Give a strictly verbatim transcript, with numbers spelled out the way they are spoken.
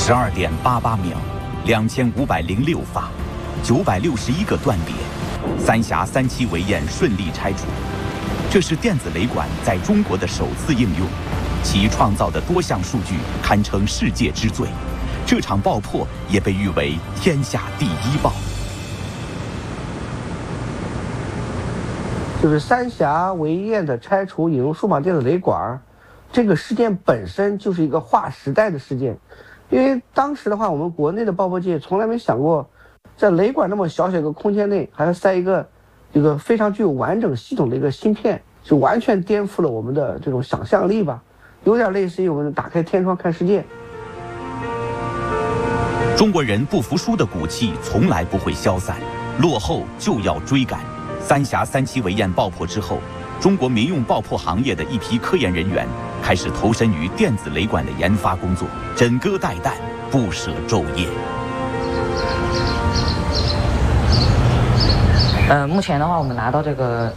十二点八八秒，两千五百零六发，九百六十一个断点，三峡三期围堰顺利拆除。这是电子雷管在中国的首次应用，其创造的多项数据堪称世界之最。这场爆破也被誉为天下第一爆。 就是三峡围堰的拆除引入数码电子雷管，这个事件本身就是一个划时代的事件。因为当时的话，我们国内的爆破界从来没想过，在雷管那么小小一个空间内，还要塞一个一个非常具有完整系统的一个芯片，就完全颠覆了我们的这种想象力吧，有点类似于我们打开天窗看世界。 中国人不服输的骨气从来不会消散，落后就要追赶。三峡三期围堰爆破之后，中国民用爆破行业的一批科研人员开始投身于电子雷管的研发工作，枕戈待旦，不舍昼夜。 呃，目前的话，我们拿到这个